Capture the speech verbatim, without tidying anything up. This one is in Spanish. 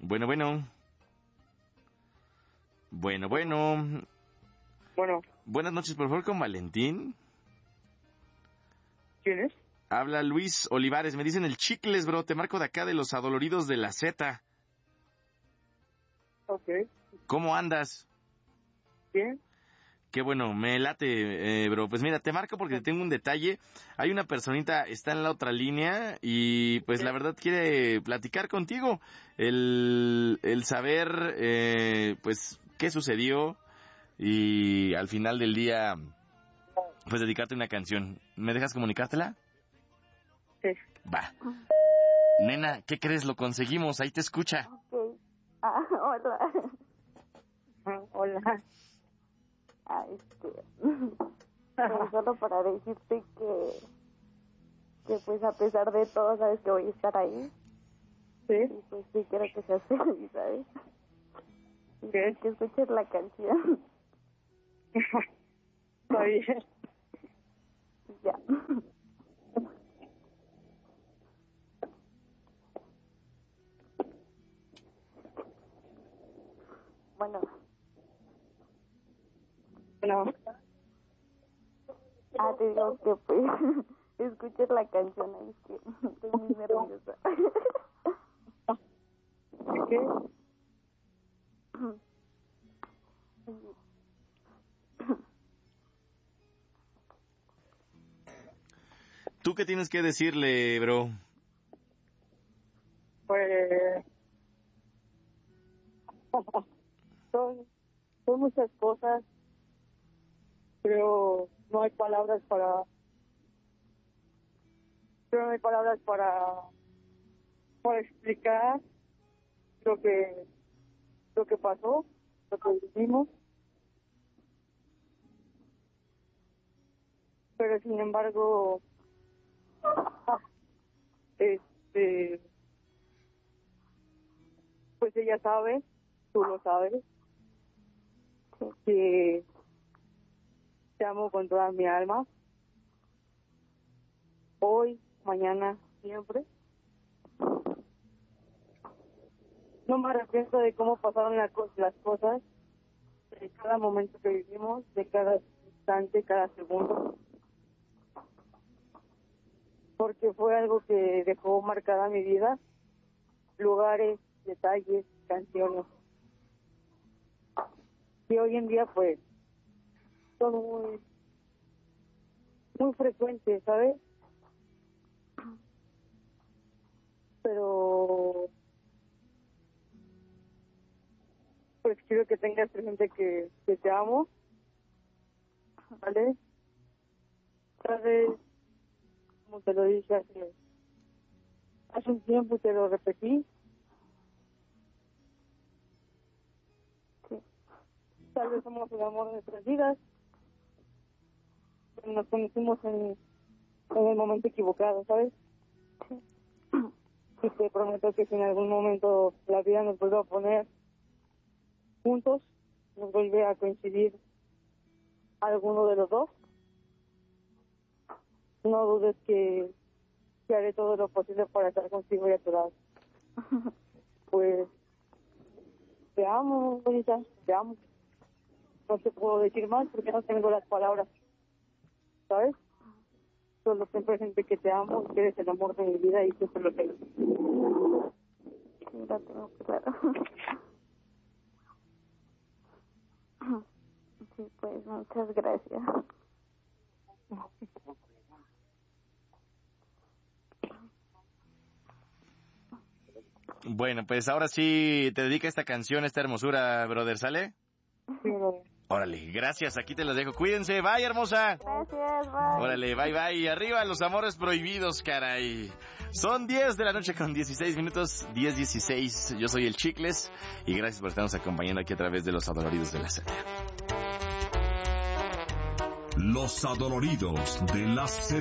Bueno, bueno. Bueno, bueno. Bueno. Buenas noches, por favor, con Valentín. ¿Quién es? Habla Luis Olivares, me dicen el Chicles, bro, te marco de acá de los adoloridos de la Z. Ok. ¿Cómo andas? Bien. Qué bueno, me late, eh, bro. Pues mira, te marco porque tengo un detalle. Hay una personita, está en la otra línea y pues la verdad quiere platicar contigo. El, el saber, eh, pues, qué sucedió y al final del día, pues dedicarte una canción. ¿Me dejas comunicártela? Sí. Va. Nena, ¿qué crees? Lo conseguimos, ahí te escucha. Ok. Ah, hola. Ah, hola. Ah, este... pues solo para decirte que... que pues a pesar de todo, sabes que voy a estar ahí. Sí. Y pues sí quiero que seas feliz, ¿sabes? Y ¿Qué? que escuches la canción. Está bien. Ya. Bueno. No. Ah, te digo que pues escuches la canción, ahí es que estoy muy nerviosa. ¿Qué? ¿Tú qué tienes que decirle, bro? Pues... son, son muchas cosas, pero no hay palabras para... pero no hay palabras para... para explicar lo que... lo que pasó, lo que vivimos. Pero sin embargo... este... pues ella sabe, tú lo sabes, que te amo con toda mi alma, hoy, mañana, siempre. No me arrepiento de cómo pasaron la co- las cosas, de cada momento que vivimos, de cada instante, cada segundo, porque fue algo que dejó marcada mi vida, lugares, detalles, canciones, y hoy en día pues son muy muy frecuentes, ¿sabes? Pero pues quiero que tengas presente que, que te amo, ¿vale? Sabes, como te lo dije hace, hace un tiempo y te lo repetí. Sí. Tal vez somos el amor de nuestras vidas, pero nos conocimos en, en el momento equivocado, ¿sabes? Sí. Y te prometo que si en algún momento la vida nos vuelve a poner juntos, nos vuelve a coincidir alguno de los dos, no dudes que, que haré todo lo posible para estar contigo y a tu lado. Pues te amo, bonita, te amo. No te puedo decir más porque no tengo las palabras, ¿sabes? Solo ten presente que te amo, que eres el amor de mi vida y siempre lo tengo. Sí, lo tengo claro. Sí, pues muchas gracias. Bueno, pues ahora sí te dedica esta canción, esta hermosura, brother, ¿sale? Sí, no. Órale, gracias, aquí te las dejo. Cuídense, bye, hermosa. Gracias, bye. Órale, bye, bye. Arriba los amores prohibidos, caray. Son diez de la noche con dieciséis minutos, diez dieciséis. Yo soy el Chicles y gracias por estarnos acompañando aquí a través de los adoloridos de la Z. Los adoloridos de la Z.